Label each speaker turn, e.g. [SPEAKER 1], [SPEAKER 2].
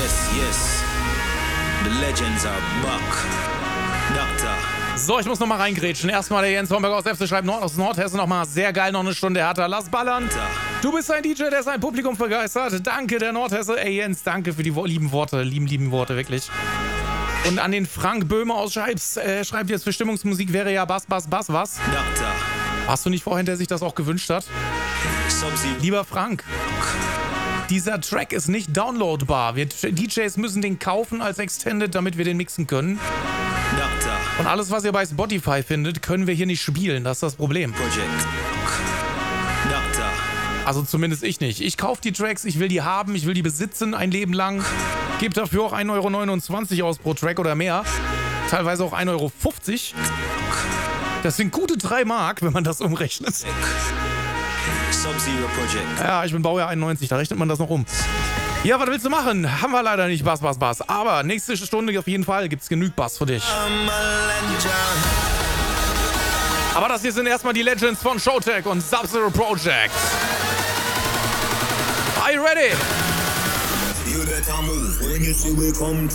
[SPEAKER 1] yes. The legends are back. Doctor.
[SPEAKER 2] So, ich muss nochmal reingrätschen. Erstmal der Jens Homberg aus FC schreibt aus Nordhessen nochmal sehr geil, noch eine Stunde härter. Lass ballern. Du bist ein DJ, der sein Publikum begeistert. Danke, der Nordhesse. Ey, Jens, danke für die lieben Worte. Lieben Worte, wirklich. Und an den Frank Böhme aus Scheibs schreibt jetzt, für Stimmungsmusik wäre ja Bass, was?
[SPEAKER 1] Doctor.
[SPEAKER 2] Hast du nicht vorhin, der sich das auch gewünscht hat? Lieber Frank, dieser Track ist nicht downloadbar. Wir DJs müssen den kaufen als Extended, damit wir den mixen können.
[SPEAKER 1] Doctor.
[SPEAKER 2] Und alles, was ihr bei Spotify findet, können wir hier nicht spielen. Das ist das Problem.
[SPEAKER 1] Project. Doctor.
[SPEAKER 2] Also zumindest ich nicht. Ich kaufe die Tracks, ich will die haben, ich will die besitzen ein Leben lang. Gebe dafür auch 1,29 € aus pro Track oder mehr. Teilweise auch 1,50 €. Das sind gute 3 Mark, wenn man das umrechnet.
[SPEAKER 1] Sub-Zero Project.
[SPEAKER 2] Ja, ich bin Baujahr 91, da rechnet man das noch um. Ja, was willst du machen? Haben wir leider nicht Bass. Aber nächste Stunde auf jeden Fall gibt's genug Bass für dich. Aber das hier sind erstmal die Legends von Showtek und Sub-Zero Project. Are you ready?
[SPEAKER 3] You better move when you see we come.